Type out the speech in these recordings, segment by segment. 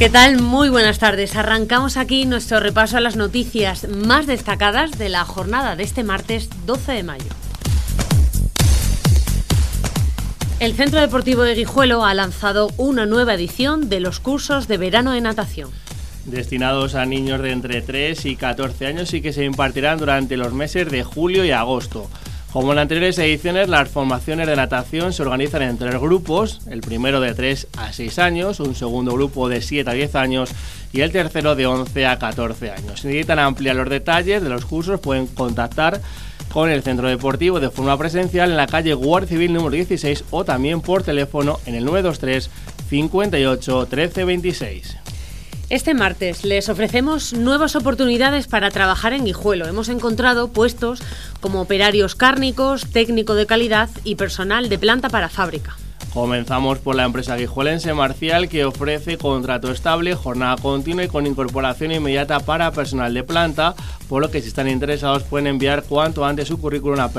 ¿Qué tal? Muy buenas tardes. Arrancamos aquí nuestro repaso a las noticias más destacadas de la jornada de este martes 12 de mayo. El Centro Deportivo de Guijuelo ha lanzado una nueva edición de los cursos de verano de natación. Destinados a niños de entre 3 y 14 años y que se impartirán durante los meses de julio y agosto. Como en anteriores ediciones, las formaciones de natación se organizan en 3 grupos, el primero de 3 a 6 años, un segundo grupo de 7 a 10 años y el tercero de 11 a 14 años. Si necesitan ampliar los detalles de los cursos, pueden contactar con el centro deportivo de forma presencial en la calle Guardia Civil número 16 o también por teléfono en el 923 58 13 26. Este martes les ofrecemos nuevas oportunidades para trabajar en Guijuelo. Hemos encontrado puestos como operarios cárnicos, técnico de calidad y personal de planta para fábrica. Comenzamos por la empresa guijuelense Marcial, que ofrece contrato estable, jornada continua y con incorporación inmediata para personal de planta, por lo que si están interesados pueden enviar cuanto antes su currículum a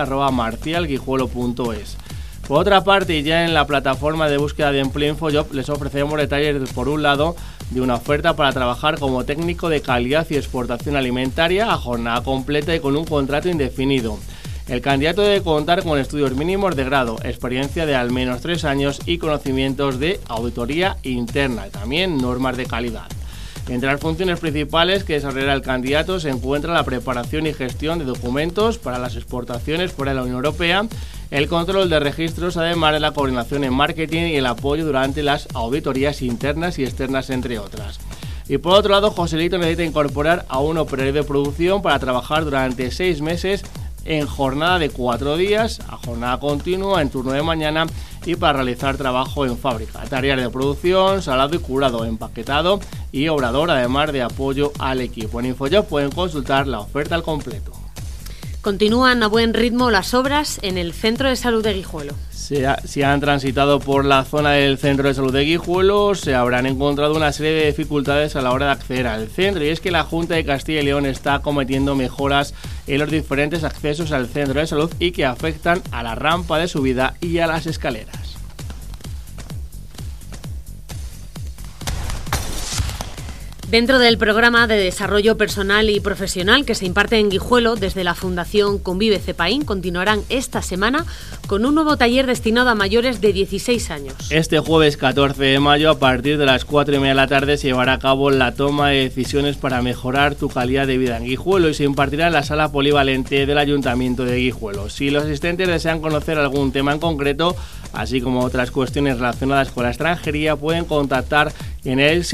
personal@marcialguijuelo.es. Por otra parte, ya en la plataforma de búsqueda de empleo InfoJob les ofrecemos detalles, por un lado, de una oferta para trabajar como técnico de calidad y exportación alimentaria a jornada completa y con un contrato indefinido. El candidato debe contar con estudios mínimos de grado, experiencia de al menos 3 años y conocimientos de auditoría interna, y también normas de calidad. Entre las funciones principales que desarrollará el candidato se encuentra la preparación y gestión de documentos para las exportaciones fuera de la Unión Europea, el control de registros, además de la coordinación en marketing y el apoyo durante las auditorías internas y externas, entre otras. Y por otro lado, Joselito necesita incorporar a un operario de producción para trabajar durante 6 meses en jornada de 4 días, a jornada continua, en turno de mañana y para realizar trabajo en fábrica, tareas de producción, salado y curado, empaquetado y obrador, además de apoyo al equipo. En InfoJob pueden consultar la oferta al completo. Continúan a buen ritmo las obras en el Centro de Salud de Guijuelo. Si han transitado por la zona del Centro de Salud de Guijuelo, se habrán encontrado una serie de dificultades a la hora de acceder al centro, y es que la Junta de Castilla y León está cometiendo mejoras en los diferentes accesos al centro de salud y que afectan a la rampa de subida y a las escaleras. Dentro del programa de desarrollo personal y profesional que se imparte en Guijuelo desde la Fundación Convive Cepaín, continuarán esta semana con un nuevo taller destinado a mayores de 16 años. Este jueves 14 de mayo, a partir de las 4:30 de la tarde, se llevará a cabo la toma de decisiones para mejorar tu calidad de vida en Guijuelo y se impartirá en la sala polivalente del Ayuntamiento de Guijuelo. Si los asistentes desean conocer algún tema en concreto, así como otras cuestiones relacionadas con la extranjería, pueden contactar en el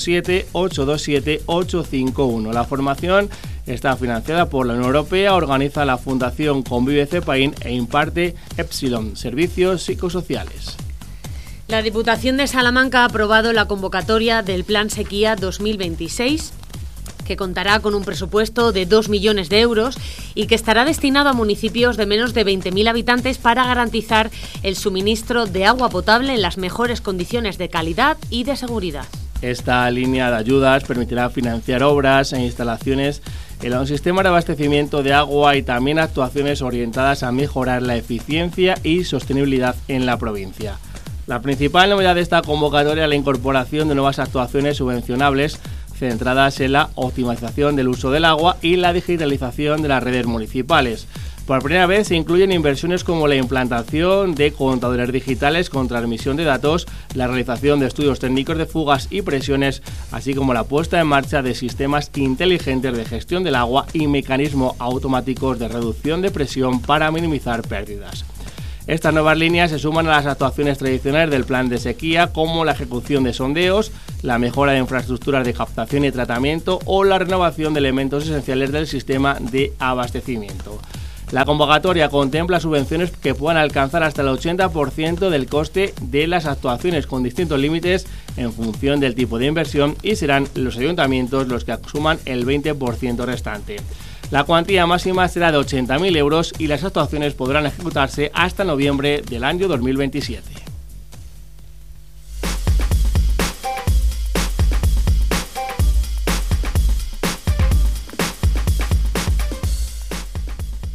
687-827-851. La formación está financiada por la Unión Europea, organiza la Fundación Convive Cepaín e imparte Epsilon, servicios psicosociales. La Diputación de Salamanca ha aprobado la convocatoria del Plan Sequía 2026, que contará con un presupuesto de 2 millones de euros y que estará destinado a municipios de menos de 20.000 habitantes para garantizar el suministro de agua potable en las mejores condiciones de calidad y de seguridad. Esta línea de ayudas permitirá financiar obras e instalaciones en un sistema de abastecimiento de agua y también actuaciones orientadas a mejorar la eficiencia y sostenibilidad en la provincia. La principal novedad de esta convocatoria es la incorporación de nuevas actuaciones subvencionables centradas en la optimización del uso del agua y la digitalización de las redes municipales. Por primera vez se incluyen inversiones como la implantación de contadores digitales con transmisión de datos, la realización de estudios técnicos de fugas y presiones, así como la puesta en marcha de sistemas inteligentes de gestión del agua y mecanismos automáticos de reducción de presión para minimizar pérdidas. Estas nuevas líneas se suman a las actuaciones tradicionales del plan de sequía, como la ejecución de sondeos, la mejora de infraestructuras de captación y tratamiento o la renovación de elementos esenciales del sistema de abastecimiento. La convocatoria contempla subvenciones que puedan alcanzar hasta el 80% del coste de las actuaciones, con distintos límites en función del tipo de inversión, y serán los ayuntamientos los que asuman el 20% restante. La cuantía máxima será de 80.000 euros y las actuaciones podrán ejecutarse hasta noviembre del año 2027.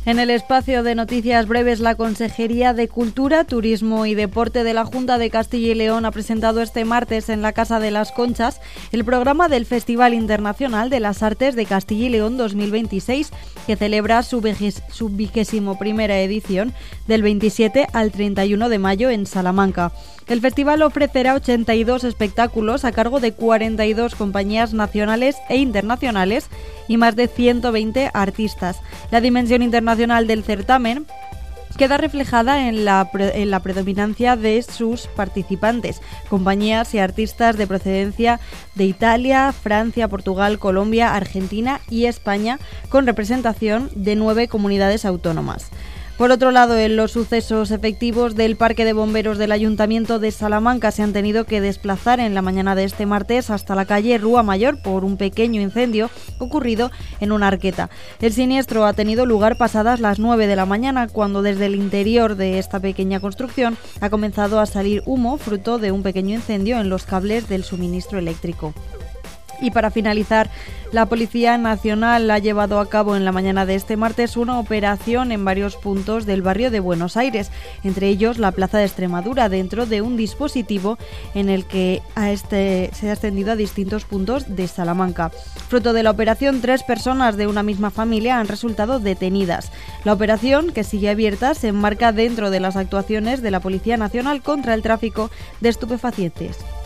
En el espacio de noticias breves, la Consejería de Cultura, Turismo y Deporte de la Junta de Castilla y León ha presentado este martes en la Casa de las Conchas el programa del Festival Internacional de las Artes de Castilla y León 2026, que celebra su 21ª edición del 27 al 31 de mayo en Salamanca. El festival ofrecerá 82 espectáculos a cargo de 42 compañías nacionales e internacionales y más de 120 artistas. La dimensión internacional del certamen queda reflejada en la predominancia de sus participantes, compañías y artistas de procedencia de Italia, Francia, Portugal, Colombia, Argentina y España, con representación de 9 comunidades autónomas. Por otro lado, en los sucesos efectivos del Parque de Bomberos del Ayuntamiento de Salamanca se han tenido que desplazar en la mañana de este martes hasta la calle Rúa Mayor por un pequeño incendio ocurrido en una arqueta. El siniestro ha tenido lugar pasadas las 9 de la mañana, cuando desde el interior de esta pequeña construcción ha comenzado a salir humo fruto de un pequeño incendio en los cables del suministro eléctrico. Y para finalizar, la Policía Nacional ha llevado a cabo en la mañana de este martes una operación en varios puntos del barrio de Buenos Aires, entre ellos la Plaza de Extremadura, dentro de un dispositivo en el que se ha extendido a distintos puntos de Salamanca. Fruto de la operación, 3 personas de una misma familia han resultado detenidas. La operación, que sigue abierta, se enmarca dentro de las actuaciones de la Policía Nacional contra el tráfico de estupefacientes.